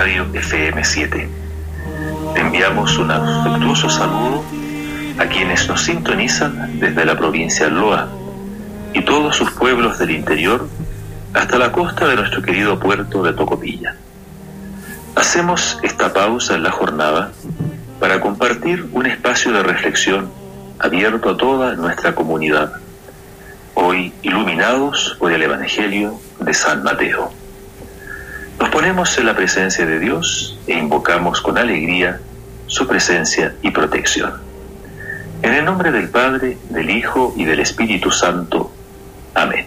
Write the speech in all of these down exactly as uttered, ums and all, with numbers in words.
Radio F M siete. Enviamos un afectuoso saludo a quienes nos sintonizan desde la provincia de Loa y todos sus pueblos del interior hasta la costa de nuestro querido puerto de Tocopilla. Hacemos esta pausa en la jornada para compartir un espacio de reflexión abierto a toda nuestra comunidad, hoy iluminados por el Evangelio de San Mateo. Nos ponemos en la presencia de Dios e invocamos con alegría su presencia y protección. En el nombre del Padre, del Hijo y del Espíritu Santo. Amén.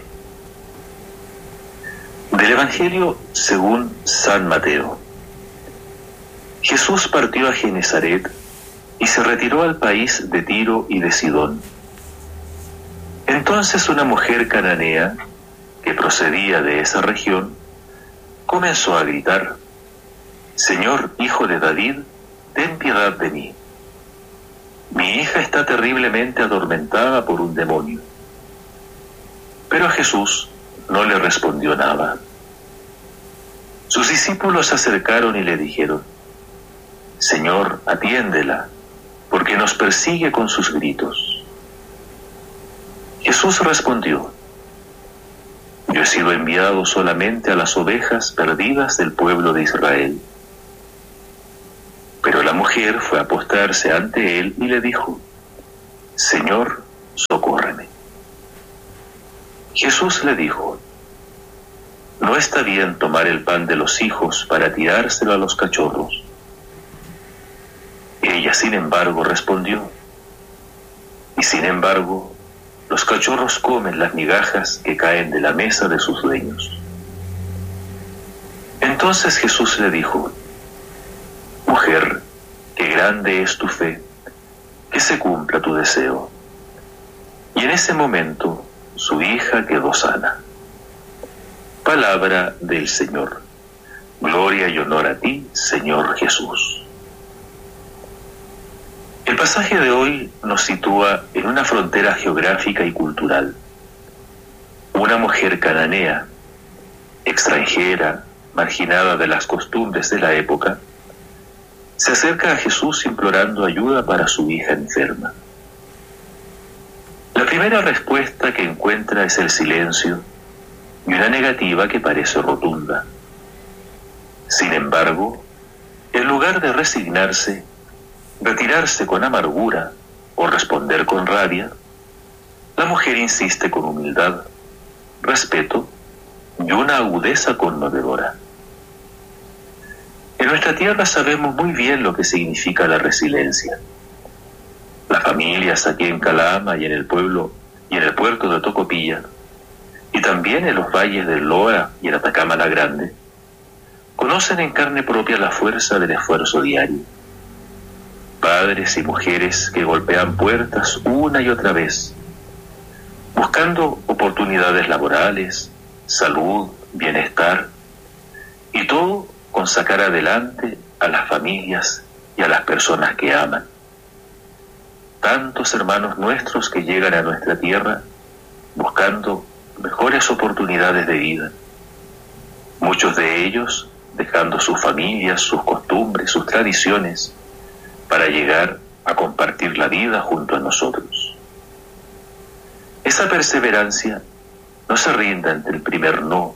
Del Evangelio según San Mateo. Jesús partió a Genesaret y se retiró al país de Tiro y de Sidón. Entonces una mujer cananea, que procedía de esa región, comenzó a gritar: «Señor, hijo de David, ten piedad de mí. Mi hija está terriblemente atormentada por un demonio». Pero Jesús no le respondió nada. Sus discípulos se acercaron y le dijeron: «Señor, atiéndela, porque nos persigue con sus gritos». Jesús respondió: «Yo he sido enviado solamente a las ovejas perdidas del pueblo de Israel». Pero la mujer fue a postrarse ante él y le dijo: «Señor, socórreme». Jesús le dijo: «No está bien tomar el pan de los hijos para tirárselo a los cachorros». Ella, sin embargo, respondió: «Y sin embargo, los cachorros comen las migajas que caen de la mesa de sus dueños». Entonces Jesús le dijo: «Mujer, qué grande es tu fe, que se cumpla tu deseo». Y en ese momento su hija quedó sana. Palabra del Señor. Gloria y honor a ti, Señor Jesús. El pasaje de hoy nos sitúa en una frontera geográfica y cultural. Una mujer cananea, extranjera, marginada de las costumbres de la época, se acerca a Jesús implorando ayuda para su hija enferma. La primera respuesta que encuentra es el silencio y una negativa que parece rotunda. Sin embargo, en lugar de resignarse, retirarse con amargura o responder con rabia, la mujer insiste con humildad, respeto y una agudeza conmovedora. En nuestra tierra sabemos muy bien lo que significa la resiliencia. Las familias aquí en Calama y en el pueblo y en el puerto de Tocopilla, y también en los valles del Loa y en Atacama la Grande, conocen en carne propia la fuerza del esfuerzo diario. Padres y mujeres que golpean puertas una y otra vez, buscando oportunidades laborales, salud, bienestar, y todo con sacar adelante a las familias y a las personas que aman. Tantos hermanos nuestros que llegan a nuestra tierra buscando mejores oportunidades de vida. Muchos de ellos dejando sus familias, sus costumbres, sus tradiciones, para llegar a compartir la vida junto a nosotros. Esa perseverancia no se rinde ante el primer no.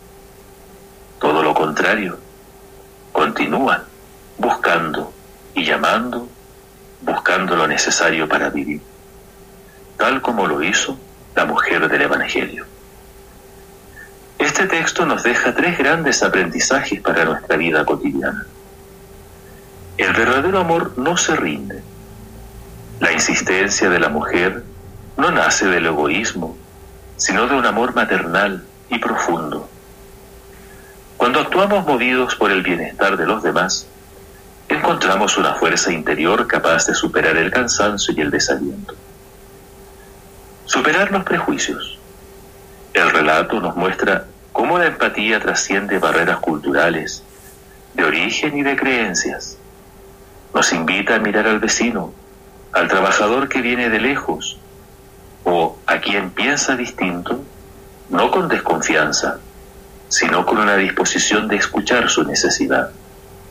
Todo lo contrario, continúan buscando y llamando, buscando lo necesario para vivir, tal como lo hizo la mujer del Evangelio. Este texto nos deja tres grandes aprendizajes para nuestra vida cotidiana. El verdadero amor no se rinde. La insistencia de la mujer no nace del egoísmo, sino de un amor maternal y profundo. Cuando actuamos movidos por el bienestar de los demás, encontramos una fuerza interior capaz de superar el cansancio y el desaliento. Superar los prejuicios. El relato nos muestra cómo la empatía trasciende barreras culturales, de origen y de creencias. Nos invita a mirar al vecino, al trabajador que viene de lejos, o a quien piensa distinto, no con desconfianza, sino con una disposición de escuchar su necesidad.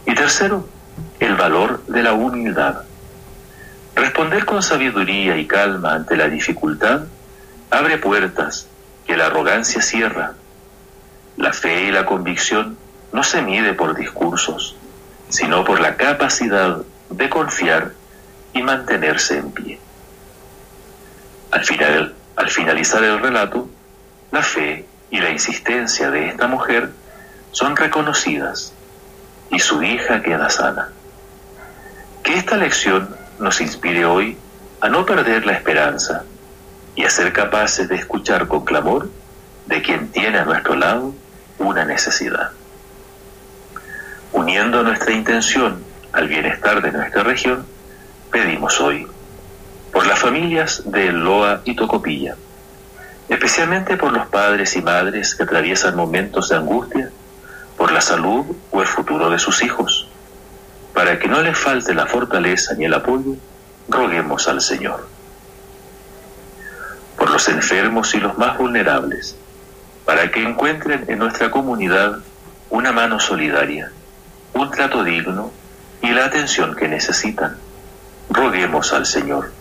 Y tercero, el valor de la humildad. Responder con sabiduría y calma ante la dificultad abre puertas que la arrogancia cierra. La fe y la convicción no se mide por discursos, sino por la capacidad de confiar y mantenerse en pie. Al, final, al finalizar el relato, la fe y la insistencia de esta mujer son reconocidas y su hija queda sana. Que esta lección nos inspire hoy a no perder la esperanza y a ser capaces de escuchar con clamor de quien tiene a nuestro lado una necesidad. Uniendo nuestra intención al bienestar de nuestra región, pedimos hoy por las familias de Loa y Tocopilla, especialmente por los padres y madres que atraviesan momentos de angustia por la salud o el futuro de sus hijos. Para que no les falte la fortaleza ni el apoyo, roguemos al Señor. Por los enfermos y los más vulnerables, para que encuentren en nuestra comunidad una mano solidaria, un trato digno y la atención que necesitan, roguemos al Señor.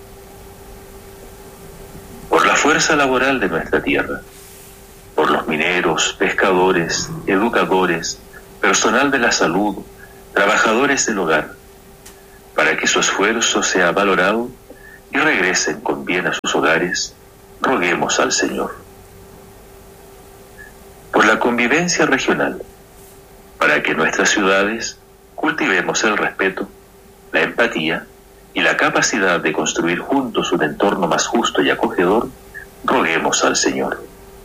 Por la fuerza laboral de nuestra tierra, por los mineros, pescadores, educadores, personal de la salud, trabajadores del hogar, para que su esfuerzo sea valorado y regresen con bien a sus hogares, roguemos al Señor. Por la convivencia regional, para que en nuestras ciudades cultivemos el respeto, la empatía y la capacidad de construir juntos un entorno más justo y acogedor, roguemos al Señor.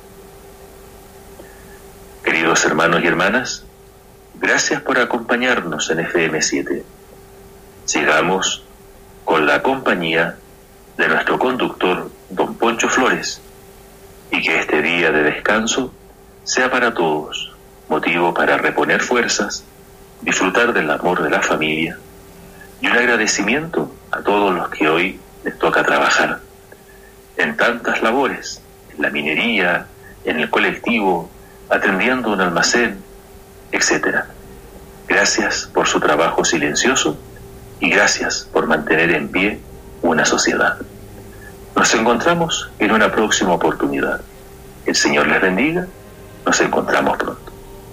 Queridos hermanos y hermanas, gracias por acompañarnos en F M siete. Sigamos con la compañía de nuestro conductor, don Poncho Flores, y que este día de descanso sea para todos motivo para reponer fuerzas, disfrutar del amor de la familia y un agradecimiento a todos los que hoy les toca trabajar en tantas labores, en la minería, en el colectivo, atendiendo un almacén, etcétera. Gracias por su trabajo silencioso y gracias por mantener en pie una sociedad. Nos encontramos en una próxima oportunidad. El Señor les bendiga. Nos encontramos pronto.